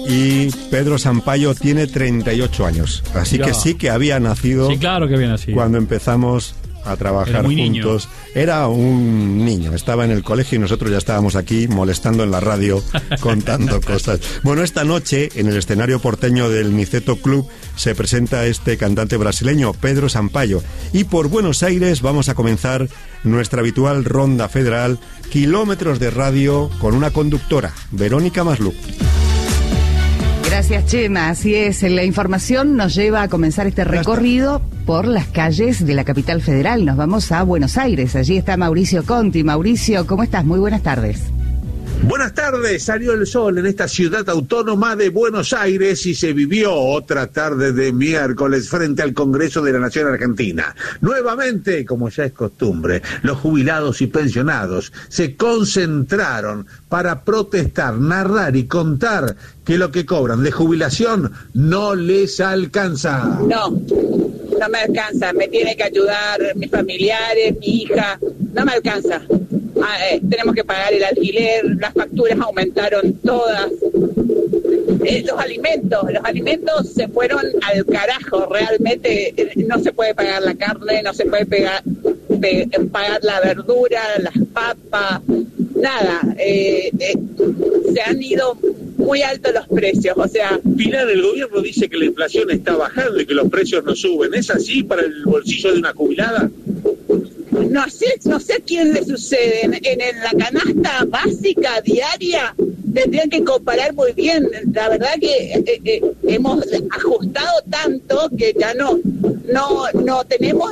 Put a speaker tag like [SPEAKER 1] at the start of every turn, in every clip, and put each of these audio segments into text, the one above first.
[SPEAKER 1] y Pedro Sampaio tiene 38 años. Así que sí que había nacido.
[SPEAKER 2] Sí, claro que había nacido.
[SPEAKER 1] Cuando empezamos a trabajar juntos.
[SPEAKER 2] Niño.
[SPEAKER 1] Era un niño, estaba en el colegio y nosotros ya estábamos aquí molestando en la radio, contando cosas. Bueno, esta noche, en el escenario porteño del Niceto Club, se presenta este cantante brasileño, Pedro Sampaio. Y por Buenos Aires vamos a comenzar nuestra habitual ronda federal, kilómetros de radio, con una conductora, Verónica Masluch.
[SPEAKER 3] Gracias, Chema. Así es, la información nos lleva a comenzar este recorrido por las calles de la capital federal. Nos vamos a Buenos Aires. Allí está Mauricio Conti. Mauricio, ¿cómo estás? Muy buenas tardes.
[SPEAKER 4] Buenas tardes, salió el sol en esta ciudad autónoma de Buenos Aires y se vivió otra tarde de miércoles frente al Congreso de la Nación Argentina. Nuevamente, como ya es costumbre, los jubilados y pensionados se concentraron para protestar, narrar y contar que lo que cobran de jubilación no les alcanza.
[SPEAKER 5] No me alcanza, me tiene que ayudar mis familiares, mi hija, no me alcanza. Tenemos que pagar el alquiler, las facturas aumentaron todas. Los alimentos se fueron al carajo, realmente no se puede pagar la carne, no se puede pagar la verdura, las papas, nada. Se han ido muy altos los precios, o sea...
[SPEAKER 4] Pilar, el gobierno dice que la inflación está bajando y que los precios no suben. ¿Es así para el bolsillo de una jubilada?
[SPEAKER 5] No sé a quién le sucede. En la canasta básica diaria tendrían que comparar muy bien. La verdad que hemos ajustado tanto que ya no tenemos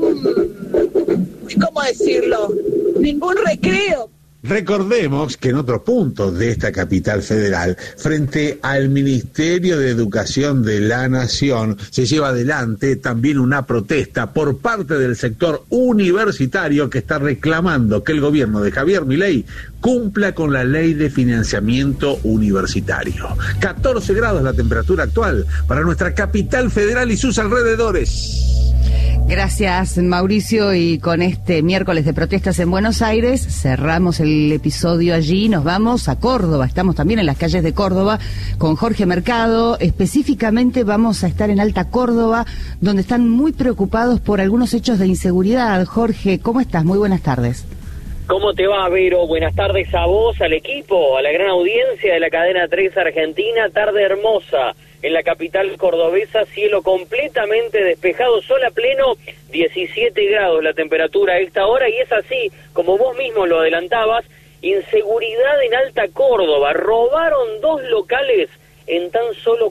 [SPEAKER 5] ¿cómo decirlo? Ningún recreo.
[SPEAKER 4] Recordemos que en otros puntos de esta capital federal, frente al Ministerio de Educación de la Nación, se lleva adelante también una protesta por parte del sector universitario que está reclamando que el gobierno de Javier Milei cumpla con la ley de financiamiento universitario. 14 grados la temperatura actual para nuestra capital federal y sus alrededores.
[SPEAKER 3] Gracias, Mauricio, y con este miércoles de protestas en Buenos Aires cerramos el episodio allí, nos vamos a Córdoba, estamos también en las calles de Córdoba con Jorge Mercado. Específicamente vamos a estar en Alta Córdoba, donde están muy preocupados por algunos hechos de inseguridad. Jorge, ¿cómo estás? Muy buenas tardes.
[SPEAKER 6] ¿Cómo te va, Vero? Buenas tardes a vos, al equipo, a la gran audiencia de la cadena 3 Argentina. Tarde hermosa en la capital cordobesa, cielo completamente despejado, sol a pleno, 17 grados la temperatura a esta hora, y es así, como vos mismo lo adelantabas, inseguridad en Alta Córdoba. Robaron 2 locales en tan solo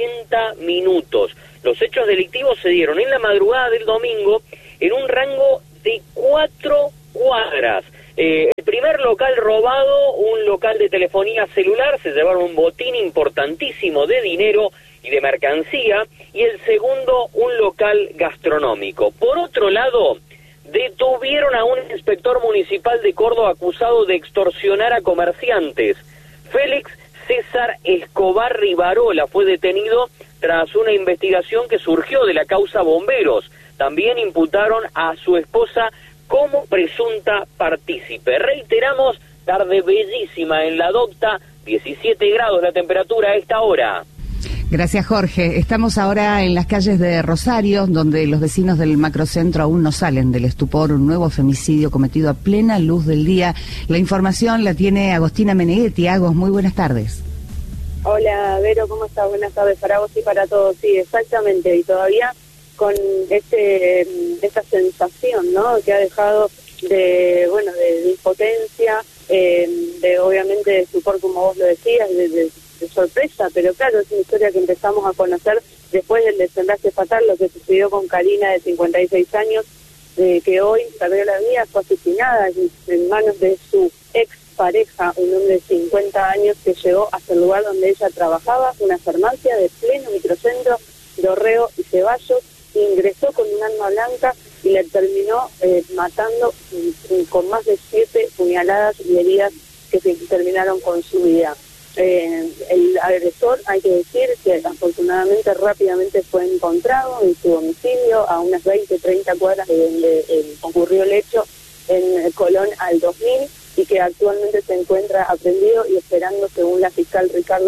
[SPEAKER 6] 40 minutos. Los hechos delictivos se dieron en la madrugada del domingo en un rango de 4 cuadras. El primer local robado, un local de telefonía celular, se llevaron un botín importantísimo de dinero y de mercancía, y el segundo, un local gastronómico. Por otro lado, detuvieron a un inspector municipal de Córdoba acusado de extorsionar a comerciantes. Félix César Escobar Rivarola fue detenido tras una investigación que surgió de la causa Bomberos. También imputaron a su esposa como presunta partícipe. Reiteramos, tarde bellísima en la Docta, 17 grados la temperatura a esta hora.
[SPEAKER 3] Gracias, Jorge. Estamos ahora en las calles de Rosario, donde los vecinos del macrocentro aún no salen del estupor. Un nuevo femicidio cometido a plena luz del día. La información la tiene Agostina Meneghetti. Agos, muy buenas tardes.
[SPEAKER 7] Hola, Vero, ¿cómo estás? Buenas tardes para vos y para todos. Sí, exactamente. Y todavía con esta sensación, ¿no?, que ha dejado de impotencia, de obviamente de estupor, como vos lo decías, de sorpresa, pero claro, es una historia que empezamos a conocer después del desenlace fatal, lo que sucedió con Karina, de 56 años, que hoy perdió la vida, fue asesinada en manos de su ex pareja, un hombre de 50 años que llegó hasta el lugar donde ella trabajaba, una farmacia de pleno microcentro, Dorrego y Ceballos, ingresó con un arma blanca y le terminó matando con más de 7 puñaladas y heridas que se terminaron con su vida. El agresor, hay que decir que afortunadamente rápidamente fue encontrado en su domicilio a unas 20-30 cuadras de donde ocurrió el hecho, en Colón al 2000, y que actualmente se encuentra aprendido y esperando, según la fiscal Ricardo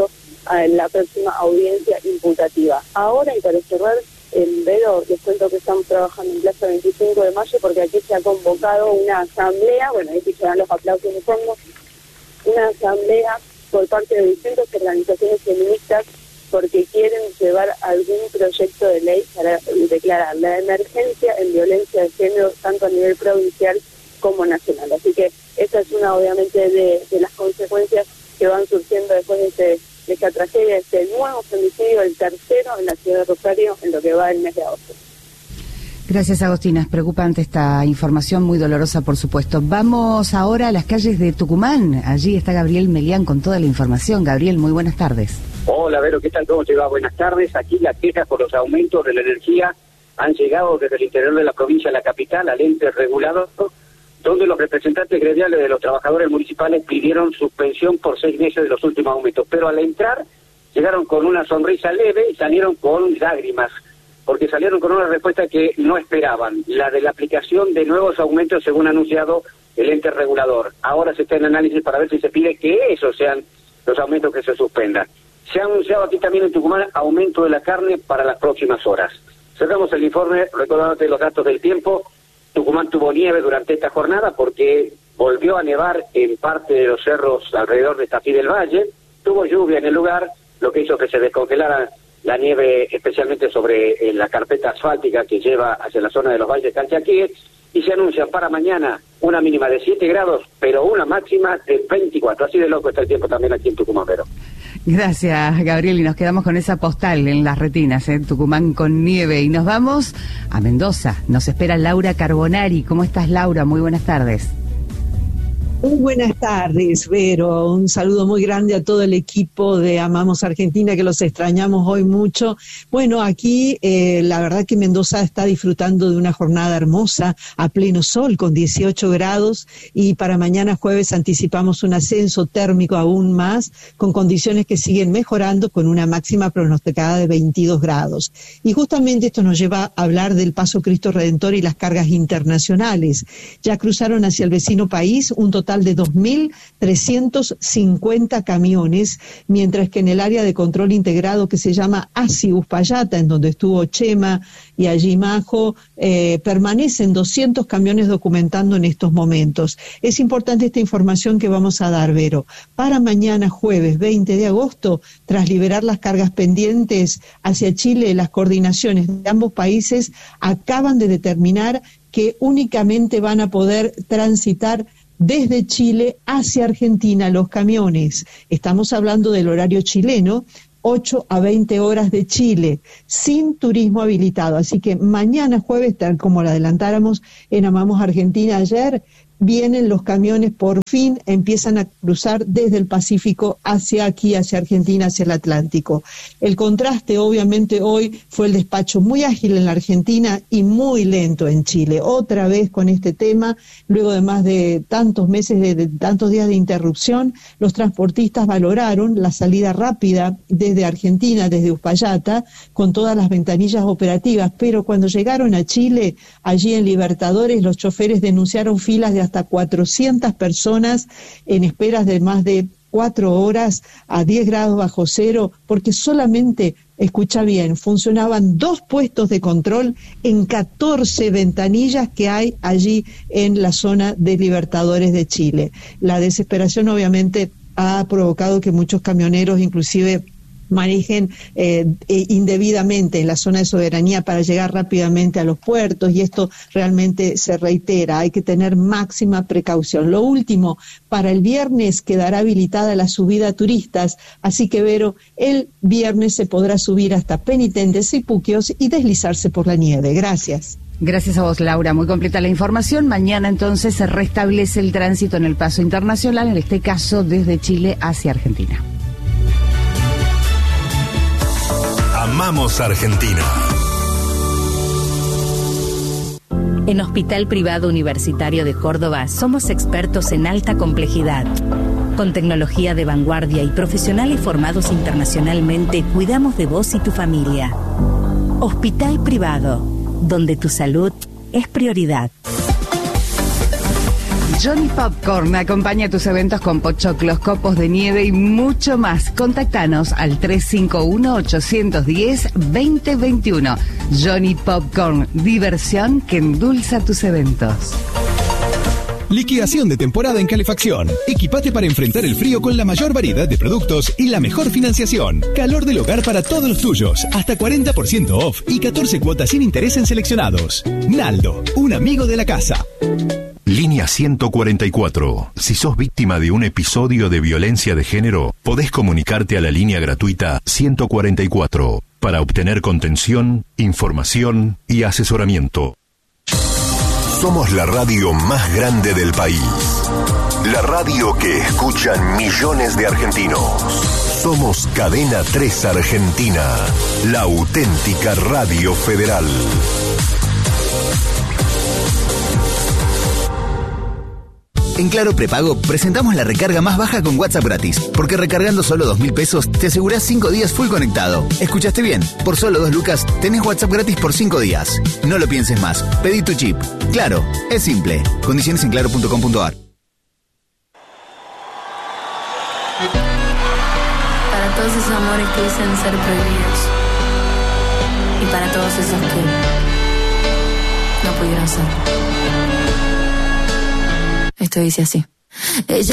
[SPEAKER 7] a la próxima audiencia imputativa. Ahora, y para cerrar, Vero, les cuento que estamos trabajando en Plaza 25 de Mayo porque aquí se ha convocado una asamblea, bueno, ahí se dan los aplausos de fondo, una asamblea por parte de distintas organizaciones feministas porque quieren llevar algún proyecto de ley para declarar la emergencia en violencia de género tanto a nivel provincial como nacional. Así que esa es una, obviamente, de las consecuencias que van surgiendo después de esta tragedia, este nuevo femicidio, el tercero en la ciudad de Rosario en lo que va el mes de agosto.
[SPEAKER 3] Gracias, Agostina. Es preocupante esta información, muy dolorosa, por supuesto. Vamos ahora a las calles de Tucumán. Allí está Gabriel Melián con toda la información. Gabriel, muy buenas tardes.
[SPEAKER 2] Hola, Vero, ¿qué tal? ¿Cómo te va? Buenas tardes. Aquí las quejas por los aumentos de la energía han llegado desde el interior de la provincia a la capital, al ente regulador, donde los representantes gremiales de los trabajadores municipales pidieron suspensión por 6 meses de los últimos aumentos. Pero al entrar llegaron con una sonrisa leve y salieron con lágrimas, porque salieron con una respuesta que no esperaban, la de la aplicación de nuevos aumentos según ha anunciado el ente regulador. Ahora se está en análisis para ver si se pide que esos sean los aumentos que se suspendan. Se ha anunciado aquí también en Tucumán aumento de la carne para las próximas horas. Cerramos el informe recordándote los datos del tiempo. Tucumán tuvo nieve durante esta jornada porque volvió a nevar en parte de los cerros alrededor de Tafí del Valle. Tuvo lluvia en el lugar, lo que hizo que se descongelara la nieve especialmente sobre la carpeta asfáltica que lleva hacia la zona de los valles calchaquíes, y se anuncia para mañana una mínima de 7 grados, pero una máxima de 24. Así de loco está el tiempo también aquí en Tucumán, Vero.
[SPEAKER 3] Gracias, Gabriel, y nos quedamos con esa postal en las retinas, Tucumán con nieve, y nos vamos a Mendoza. Nos espera Laura Carbonari. ¿Cómo estás, Laura? Muy buenas tardes.
[SPEAKER 8] Muy buenas tardes, Vero. Un saludo muy grande a todo el equipo de Amamos Argentina, que los extrañamos hoy mucho. Bueno, aquí la verdad que Mendoza está disfrutando de una jornada hermosa, a pleno sol, con 18 grados, y para mañana jueves anticipamos un ascenso térmico aún más, con condiciones que siguen mejorando, con una máxima pronosticada de 22 grados. Y justamente esto nos lleva a hablar del Paso Cristo Redentor y las cargas internacionales. Ya cruzaron hacia el vecino país un total de 2.350 camiones, mientras que en el área de control integrado que se llama ASI Uspallata, en donde estuvo Chema y allí Majo, permanecen 200 camiones documentando en estos momentos. Es importante esta información que vamos a dar, Vero. Para mañana jueves 20 de agosto, tras liberar las cargas pendientes hacia Chile, las coordinaciones de ambos países acaban de determinar que únicamente van a poder transitar desde Chile hacia Argentina los camiones. Estamos hablando del horario chileno, 8 a 20 horas de Chile, sin turismo habilitado. Así que mañana jueves, tal como lo adelantáramos en Amamos Argentina ayer, vienen los camiones, por fin empiezan a cruzar desde el Pacífico hacia aquí, hacia Argentina, hacia el Atlántico. El contraste, obviamente, hoy fue el despacho muy ágil en la Argentina y muy lento en Chile. Otra vez con este tema, luego de más de tantos meses, de tantos días de interrupción, los transportistas valoraron la salida rápida desde Argentina, desde Uspallata, con todas las ventanillas operativas, pero cuando llegaron a Chile, allí en Libertadores, los choferes denunciaron filas de hasta 400 personas en esperas de más de 4 horas a 10 grados bajo cero, porque solamente, escucha bien, funcionaban 2 puestos de control en 14 ventanillas que hay allí en la zona de Libertadores de Chile. La desesperación obviamente ha provocado que muchos camioneros inclusive manejen indebidamente en la zona de soberanía para llegar rápidamente a los puertos, y esto realmente se reitera, hay que tener máxima precaución. Lo último, para el viernes quedará habilitada la subida a turistas, así que, Vero, el viernes se podrá subir hasta Penitentes y Puquios y deslizarse por la nieve. Gracias.
[SPEAKER 3] Gracias a vos, Laura. Muy completa la información. Mañana entonces se restablece el tránsito en el paso internacional, en este caso desde Chile hacia Argentina.
[SPEAKER 9] Amamos Argentina.
[SPEAKER 10] En Hospital Privado Universitario de Córdoba somos expertos en alta complejidad. Con tecnología de vanguardia y profesionales formados internacionalmente, cuidamos de vos y tu familia. Hospital Privado, donde tu salud es prioridad.
[SPEAKER 3] Johnny Popcorn acompaña tus eventos con pochoclos, copos de nieve y mucho más. Contáctanos al 351-810-2021. Johnny Popcorn, diversión que endulza tus eventos.
[SPEAKER 11] Liquidación de temporada en calefacción. Equipate para enfrentar el frío con la mayor variedad de productos y la mejor financiación. Calor del hogar para todos los tuyos. Hasta 40% off y 14 cuotas sin interés en seleccionados. Naldo, un amigo de la casa.
[SPEAKER 12] Línea 144. Si sos víctima de un episodio de violencia de género, podés comunicarte a la línea gratuita 144 para obtener contención, información y asesoramiento. Somos la radio más grande del país. La radio que escuchan millones de argentinos. Somos Cadena 3 Argentina, la auténtica radio federal.
[SPEAKER 13] En Claro Prepago presentamos la recarga más baja con WhatsApp gratis, porque recargando solo 2.000 pesos te asegurás 5 días full conectado. ¿Escuchaste bien? Por solo 2 lucas tenés WhatsApp gratis por 5 días. No lo pienses más. Pedí tu chip. Claro, es simple. Condiciones en claro.com.ar.
[SPEAKER 14] Para todos esos amores que dicen ser prohibidos. Y para todos esos que no pudieron ser. Esto dice así. Ella